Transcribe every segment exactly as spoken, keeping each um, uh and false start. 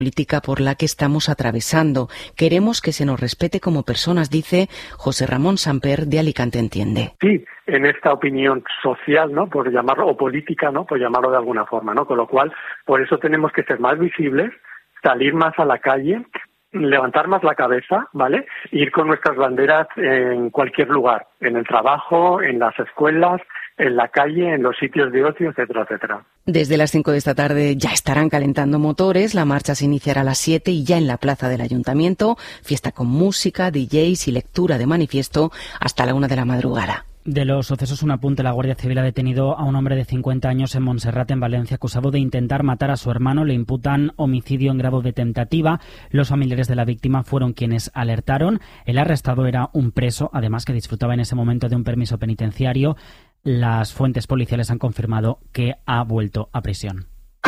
política por la que estamos atravesando. Queremos que se nos respete como personas, dice José Ramón Samper de Alicante Entiende. Sí, en esta opinión social, ¿no? Por llamarlo, o política, ¿no? Por llamarlo de alguna forma, ¿no? Con lo cual, por eso tenemos que ser más visibles, salir más a la calle, levantar más la cabeza, ¿vale? Ir con nuestras banderas en cualquier lugar, en el trabajo, en las escuelas, en la calle, en los sitios de ocio, etcétera, etcétera. Desde las cinco de esta tarde ya estarán calentando motores, la marcha se iniciará a las siete y ya en la plaza del Ayuntamiento, fiesta con música, D Js y lectura de manifiesto hasta la una de la madrugada. De los sucesos, un apunte. La Guardia Civil ha detenido a un hombre de cincuenta años en Monserrate, en Valencia, acusado de intentar matar a su hermano. Le imputan homicidio en grado de tentativa. Los familiares de la víctima fueron quienes alertaron. El arrestado era un preso, además que disfrutaba en ese momento de un permiso penitenciario. Las fuentes policiales han confirmado que ha vuelto a prisión.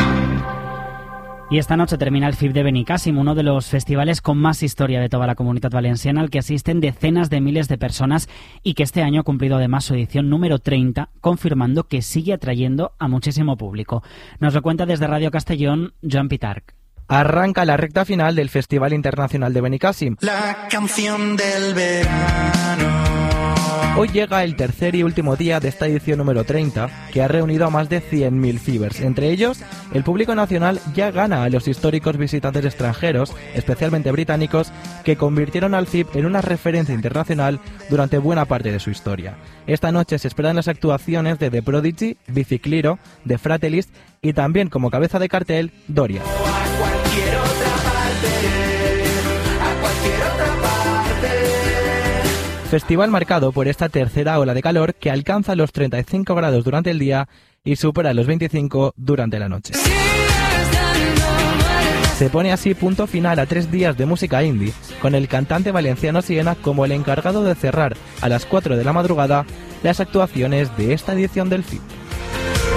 Y esta noche termina el F I B de Benicàssim, uno de los festivales con más historia de toda la Comunitat Valenciana, al que asisten decenas de miles de personas y que este año ha cumplido además su edición número treinta, confirmando que sigue atrayendo a muchísimo público. Nos lo cuenta desde Radio Castellón, Joan Pitarch. Arranca la recta final del Festival Internacional de Benicàssim. La canción del verano. Hoy llega el tercer y último día de esta edición número treinta, que ha reunido a más de cien mil fibers. Entre ellos, el público nacional ya gana a los históricos visitantes extranjeros, especialmente británicos, que convirtieron al F I B en una referencia internacional durante buena parte de su historia. Esta noche se esperan las actuaciones de The Prodigy, Bicicliro, The Fratelist y también como cabeza de cartel, Doria. A cualquier otra parte, a cualquier otra parte. Festival marcado por esta tercera ola de calor que alcanza los treinta y cinco grados durante el día y supera los veinticinco durante la noche. Se pone así punto final a tres días de música indie, con el cantante valenciano Siena como el encargado de cerrar a las cuatro de la madrugada las actuaciones de esta edición del F I B.